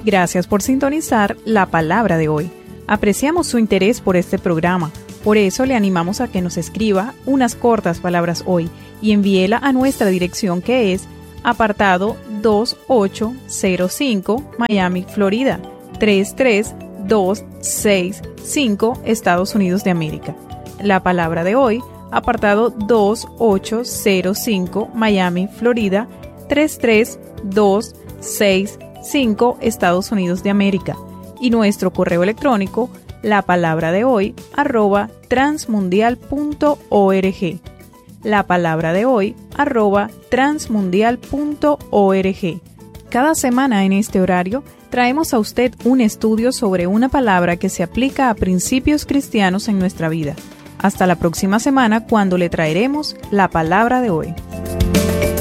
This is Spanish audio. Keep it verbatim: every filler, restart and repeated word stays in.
Gracias por sintonizar la palabra de hoy. Apreciamos su interés por este programa. Por eso le animamos a que nos escriba unas cortas palabras hoy y envíela a nuestra dirección, que es apartado dos ocho cero cinco, Miami, Florida, tres tres dos seis cinco, Estados Unidos de América. La palabra de hoy, apartado dos ocho cero cinco, Miami, Florida, tres tres dos seis cinco, Estados Unidos de América. Y nuestro correo electrónico, la palabra de hoy, arroba transmundial punto org. La palabra de hoy, arroba transmundial punto org. Cada semana en este horario traemos a usted un estudio sobre una palabra que se aplica a principios cristianos en nuestra vida. Hasta la próxima semana, cuando le traeremos la palabra de hoy.